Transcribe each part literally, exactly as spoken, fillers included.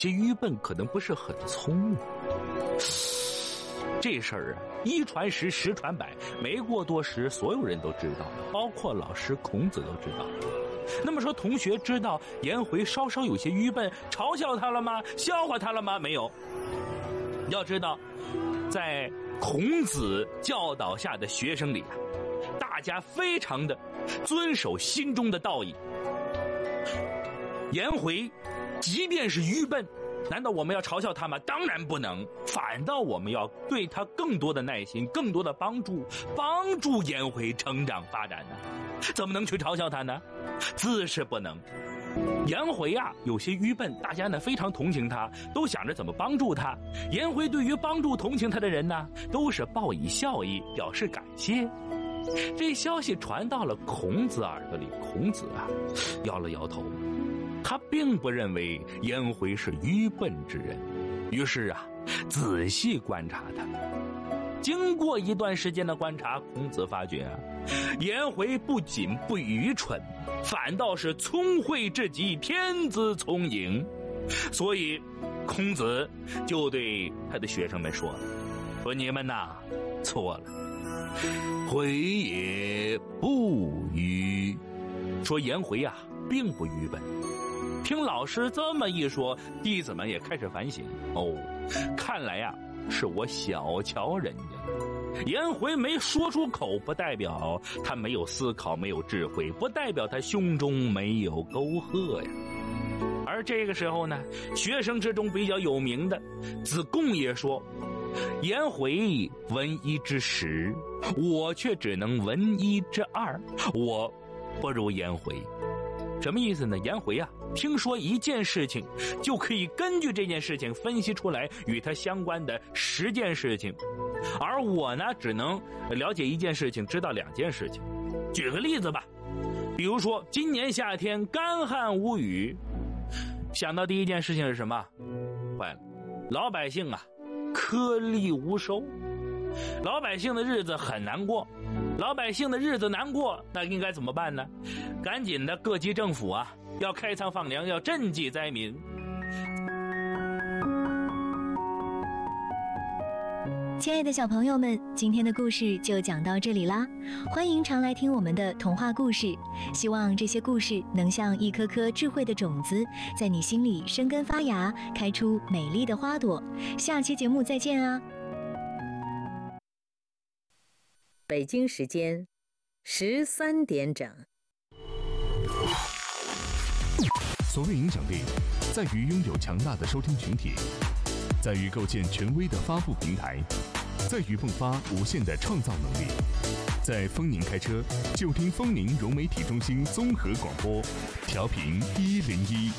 这愚笨可能不是很聪明。这事儿啊，一传十，十传百，没过多时，所有人都知道，包括老师孔子都知道。那么说，同学知道颜回稍稍有些愚笨，嘲笑他了吗？笑话他了吗？没有。要知道，在孔子教导下的学生里啊，大家非常的遵守心中的道义。颜回即便是愚笨，难道我们要嘲笑他吗？当然不能，反倒我们要对他更多的耐心，更多的帮助，帮助颜回成长发展呢？怎么能去嘲笑他呢？自是不能。颜回啊，有些愚笨，大家呢非常同情他，都想着怎么帮助他。颜回对于帮助同情他的人呢，都是报以笑意，表示感谢。这消息传到了孔子耳朵里，孔子啊摇了摇头，他并不认为颜回是愚笨之人，于是啊仔细观察他。经过一段时间的观察，孔子发觉啊，颜回不仅不愚蠢，反倒是聪慧至极，天资聪颖。所以孔子就对他的学生们说说你们呐错了，回也不愚。说颜回啊并不愚笨。听老师这么一说，弟子们也开始反省，哦，看来啊是我小瞧人家了。颜回没说出口，不代表他没有思考，没有智慧，不代表他胸中没有沟壑呀。而这个时候呢，学生之中比较有名的子贡也说，颜回闻一之十，我却只能闻一之二，我不如颜回。什么意思呢？颜回啊听说一件事情，就可以根据这件事情分析出来与他相关的十件事情，而我呢只能了解一件事情，知道两件事情。举个例子吧，比如说今年夏天干旱无雨，想到第一件事情是什么？坏了，老百姓啊颗粒无收，老百姓的日子很难过。老百姓的日子难过，那应该怎么办呢？赶紧的，各级政府啊要开仓放粮，要赈济灾民。 亲爱的小朋友们，今天的故事就讲到这里啦，欢迎常来听我们的童话故事，希望这些故事能像一颗颗智慧的种子，在你心里生根发芽，开出美丽的花朵。下期节目再见啊！ 北京时间十三点整。 所谓影响力，在于拥有强大的收听群体，在于构建权威的发布平台，在于迸发无限的创造能力。在丰宁开车，就听丰宁融媒体中心综合广播，调频一零一。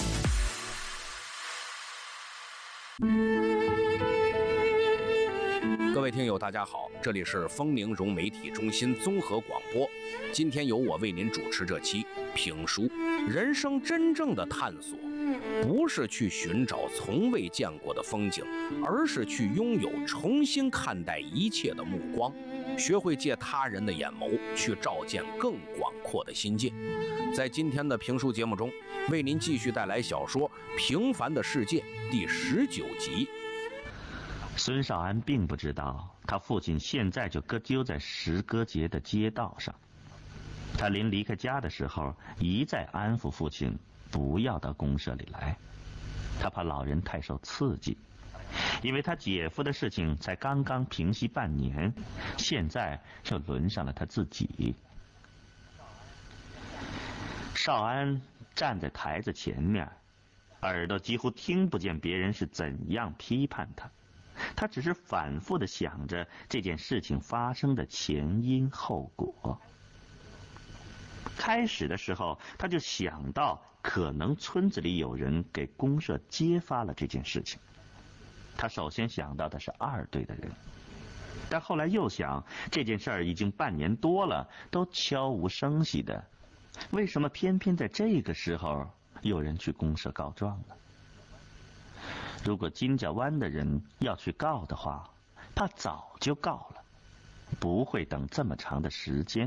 各位听友大家好，这里是丰宁融媒体中心综合广播，今天由我为您主持这期评书。人生真正的探索，不是去寻找从未见过的风景，而是去拥有重新看待一切的目光，学会借他人的眼眸去照见更广阔的心界。在今天的评书节目中，为您继续带来小说《平凡的世界》第十九集。 孙少安并不知道，他父亲现在就搁揪在石歌节的街道上。他临离开家的时候，一再安抚父亲不要到公社里来，他怕老人太受刺激，因为他姐夫的事情才刚刚平息半年，现在又轮上了他自己。少安站在台子前面，耳朵几乎听不见别人是怎样批判他，他只是反复地想着这件事情发生的前因后果。开始的时候，他就想到可能村子里有人给公社揭发了这件事情。他首先想到的是二队的人，但后来又想，这件事儿已经半年多了，都悄无声息的，为什么偏偏在这个时候有人去公社告状呢？如果金家湾的人要去告的话，他早就告了，不会等这么长的时间。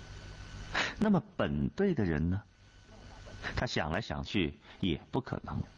那么本队的人呢？他想来想去也不可能，